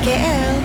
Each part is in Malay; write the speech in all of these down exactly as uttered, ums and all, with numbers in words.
K L.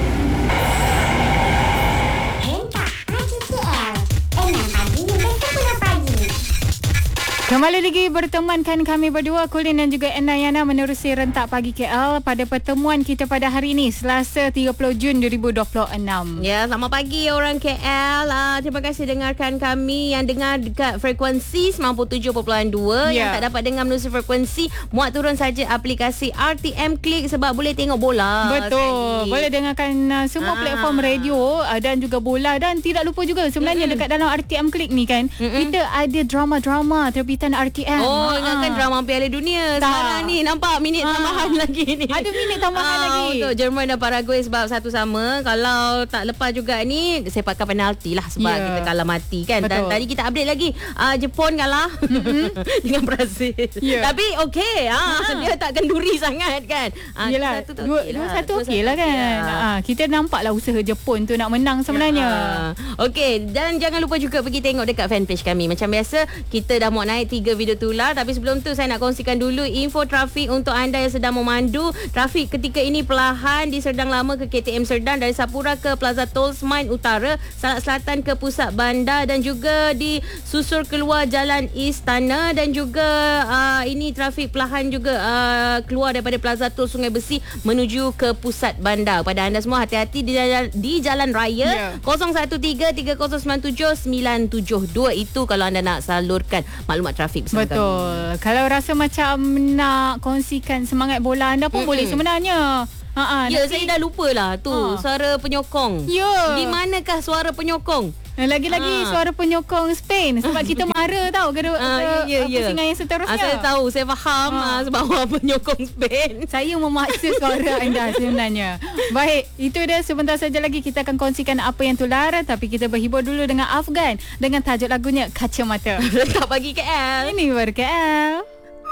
Kembali lagi bertemankan kami berdua, Colin dan juga Endayana, menerusi rentak pagi K L pada pertemuan kita pada hari ini, Selasa tiga puluh Jun dua ribu dua puluh enam. Ya, selamat pagi orang K L. Uh, terima kasih dengarkan kami yang dengar dekat frekuensi sembilan puluh tujuh perpuluhan dua. Ya. Yang tak dapat dengar melalui frekuensi, muat turun saja aplikasi R T M Click sebab boleh tengok bola. Betul. sekali. Boleh dengarkan uh, semua Ah. platform radio uh, dan juga bola. Dan tidak lupa juga sebenarnya Mm-mm. dekat dalam R T M Click ni kan, Mm-mm. kita ada drama-drama terbitan R T M. Oh, Ha. ingatkan drama Piala Dunia. Tak. Sekarang ni nampak minit Ah. tambahan lagi ni. Ada minit tambahan Ah, lagi. Untuk Jerman dan Paraguay sebab satu sama. Kalau tak lepas juga ni, sepakan penalti lah sebab Ya. kita kalah mati kan. Dan Betul. tadi kita update lagi, uh, Jepun kalah dengan Brazil. Ya. Tapi okey, ah, dia tak kenduri sangat kan. Ah, Yelah, satu tu dua, okey dua lah. satu Dua okey lah kan. lah. Ha, kita nampaklah usaha Jepun tu nak menang sebenarnya. Ah, Okey, dan jangan lupa juga pergi tengok dekat fanpage kami. Macam biasa, kita dah mau naik tiga video tular. Tapi sebelum tu, saya nak kongsikan dulu info trafik untuk anda yang sedang memandu. Trafik ketika ini perlahan di Serdang Lama ke K T M Serdang, dari Sapura ke Plaza Tol Semain Utara, Salak Selatan ke Pusat Bandar, dan juga di susur keluar Jalan Istana. Dan juga uh, ini trafik perlahan juga uh, keluar daripada Plaza Tol Sungai Besi menuju ke Pusat Bandar. Pada anda semua, hati-hati di jalan, di jalan raya. Ya. kosong satu tiga tiga kosong sembilan tujuh sembilan tujuh dua. Itu kalau anda nak salurkan maklumat trafik bersama kami. Betul. Kalau rasa macam nak kongsikan semangat bola anda pun Mm-mm. boleh sebenarnya. Ha Ya, saya dah lupa lah tu Ha. suara penyokong. Ya. Di manakah suara penyokong? Lagi-lagi Ah. suara penyokong Spain sebab kita mara tau ke Ah, ya, ya, ya. pusingan yang seterusnya. Ah, saya tahu, saya faham Ha. ah, sebab awak penyokong Spain. Saya memaksa suara anda sebenarnya. Baik, itu dia, sebentar saja lagi kita akan kongsikan apa yang tular, tapi kita berhibur dulu dengan Afgan dengan tajuk lagunya Kacamata. Dekat pagi K L. Ini baru K L.